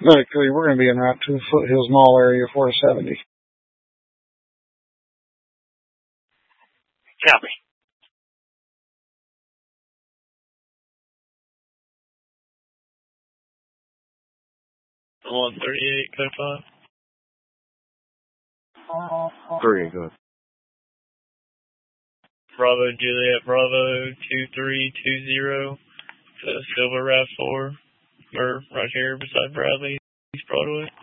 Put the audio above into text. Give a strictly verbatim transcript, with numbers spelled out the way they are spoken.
Medically, we're going to be en route to the Foothills Mall area, four seventy. Copy. one thirty-eight, code five. Three, good. Bravo, Juliet, Bravo, two three two zero. The Silver RAV four. We're right here beside Bradley, East Broadway.